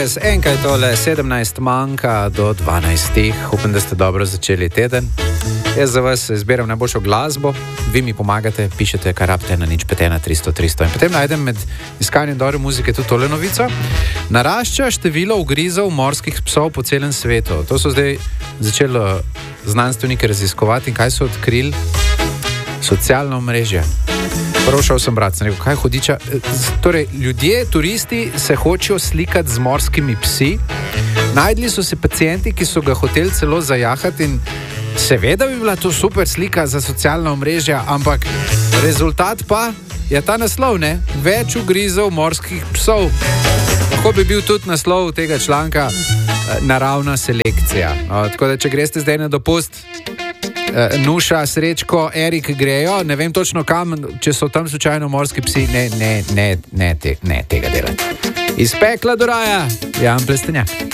čez enkaj tole, 17 manjka do 12. Upam, da ste dobro začeli teden. Jaz za vas izbiram najboljšo glasbo, vi mi pomagate, pišete, kar rabite na 051 300 300. In potem najdem med iskanjem dobre muzike tudi tole novico. Narašča število ugrizov morskih psov po celem svetu. To so zdaj začeli znanstveniki raziskovati in kaj so odkrili? Socialno omrežje. Prošel sem brat, sem rekel, kaj hudiča. Torej, ljudje, turisti se hočejo slikati z morskimi psi. Najdli so se pacienti, ki so ga hoteli celo zajahati in seveda bi bila to super slika za socialna omrežja, ampak rezultat pa je ta naslov, ne? Več ugrizov morskih psov. Lahko bi bil tudi naslov tega članka naravna selekcija. No, tako da, če greste zdaj na dopust, Nuša, Srečko, Erik grejo, ne vem točno kam, če so tam slučajno morski psi, ne tega delati. Iz pekla do raja, Jan Plestenjak.